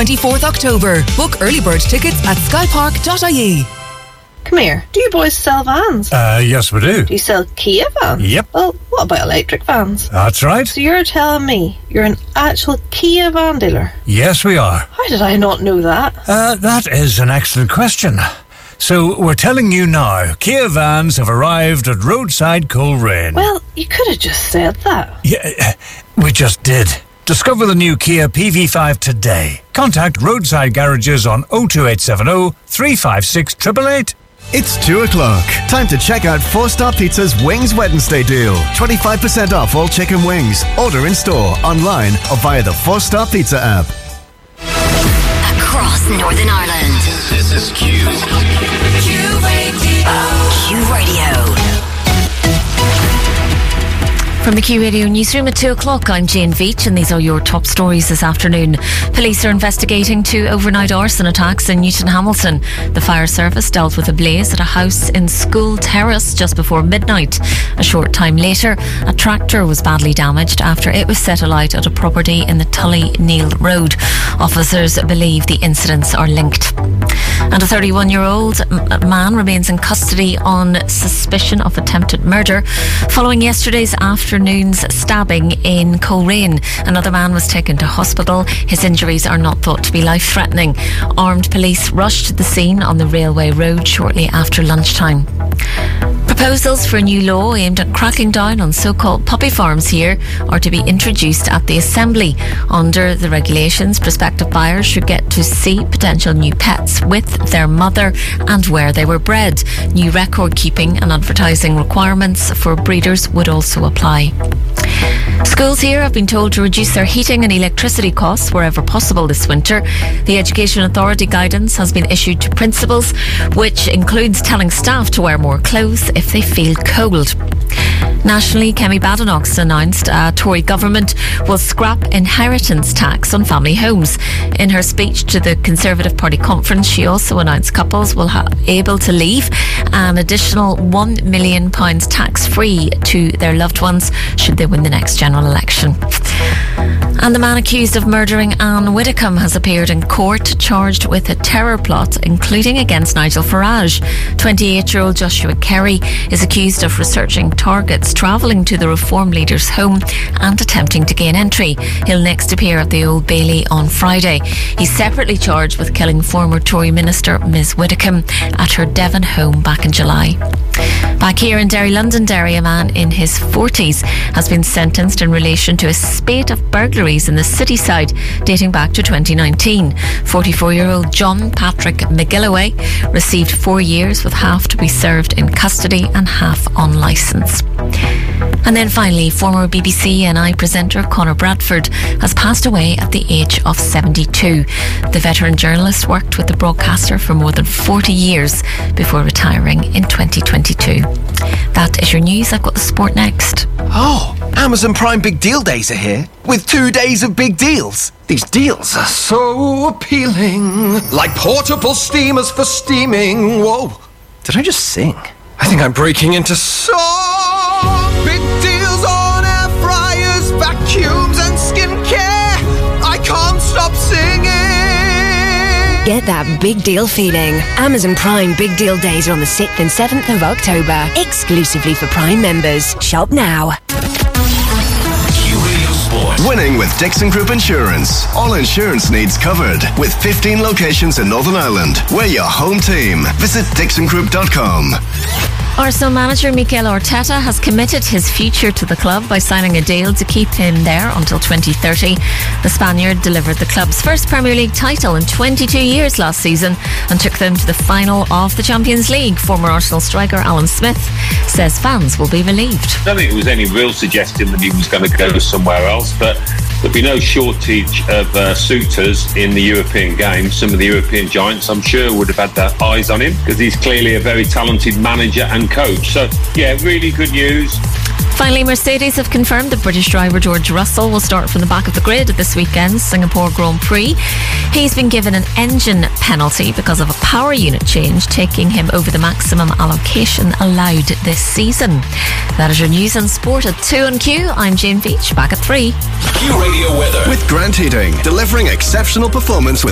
24th October. Book early bird tickets at skypark.ie. Come here, do you boys sell vans? Yes we do. Do you sell Kia vans? Yep. Well, what about electric vans? That's right. So you're telling me you're an actual Kia van dealer? Yes we are. How did I not know that? That is an excellent question. So we're telling you now, Kia vans have arrived at Roadside Coleraine. Well, you could have just said that. Yeah, we just did. Discover the new Kia PV5 today. Contact Roadside Garages on 02870 356 888. It's 2 o'clock. Time to check out 4-Star Pizza's Wings Wednesday deal. 25% off all chicken wings. Order in store, online or via the 4-Star Pizza app. Across Northern Ireland. This is Q. Q Radio. Q Radio. From the Q Radio newsroom at 2 o'clock, I'm Jane Veach and these are your top stories this afternoon. Police are investigating 2 overnight arson attacks in Newton Hamilton. The fire service dealt with a blaze at a house in School Terrace just before midnight. A short time later, a tractor was badly damaged after it was set alight at a property in the Tully Neal Road. Officers believe the incidents are linked. And a 31-year-old man remains in custody on suspicion of attempted murder following yesterday's afternoon's stabbing in Coleraine. Another man was taken to hospital. His injuries are not thought to be life-threatening. Armed police rushed to the scene on the railway road shortly after lunchtime. Proposals for a new law aimed at cracking down on so-called puppy farms here are to be introduced at the Assembly. Under the regulations, prospective buyers should get to see potential new pets with their mother and where they were bred. New record keeping and advertising requirements for breeders would also apply. Schools here have been told to reduce their heating and electricity costs wherever possible this winter. The Education Authority guidance has been issued to principals, which includes telling staff to wear more clothes if they feel cold. Nationally, Kemi Badenoch announced a Tory government will scrap inheritance tax on family homes. In her speech to the Conservative Party conference, she also announced couples will be able to leave an additional £1 million tax-free to their loved ones should they win the next general election. And the man accused of murdering Anne Widdecombe has appeared in court, charged with a terror plot, including against Nigel Farage. 28-year-old Joshua Kerry is accused of researching targets, travelling to the Reform leader's home and attempting to gain entry. He'll next appear at the Old Bailey on Friday. He's separately charged with killing former Tory minister Ms Widdecombe at her Devon home back in July. Back here in Derry, Londonderry, a man in his 40s has been sentenced in relation to a spate of burglaries in the city side dating back to 2019. 44-year-old John Patrick McGilloway received 4 years, with half to be served in custody and half on licence. And then finally, former BBC NI presenter Conor Bradford has passed away at the age of 72. The veteran journalist worked with the broadcaster for more than 40 years before retiring in 2022. That is your news. I've got the sport next. Oh, Amazon Prime Big Deal Days are here, with 2 days of big deals. These deals are so appealing. Like portable steamers for steaming. Whoa, did I just sing? I think I'm breaking into song. Big deals on air fryers, vacuums and skincare. I can't stop singing. Get that big deal feeling. Amazon Prime Big Deal Days are on the 6th and 7th of October, exclusively for Prime members. Shop now. Winning with Dixon Group Insurance. All insurance needs covered. With 15 locations in Northern Ireland. We're your home team. Visit dixongroup.com. Arsenal manager Mikel Arteta has committed his future to the club by signing a deal to keep him there until 2030. The Spaniard delivered the club's first Premier League title in 22 years last season and took them to the final of the Champions League. Former Arsenal striker Alan Smith says fans will be relieved. I don't think there was any real suggestion that he was going to go somewhere else, but there'll be no shortage of suitors in the European game. Some of the European giants, I'm sure, would have had their eyes on him because he's clearly a very talented manager and coach. So, yeah, really good news. Finally, Mercedes have confirmed that British driver George Russell will start from the back of the grid at this weekend's Singapore Grand Prix. He's been given an engine penalty because of a power unit change, taking him over the maximum allocation allowed this season. That is your news and sport at 2 on Q. I'm Jane Veach, back at 3. Q Radio weather with Grant Heating, delivering exceptional performance with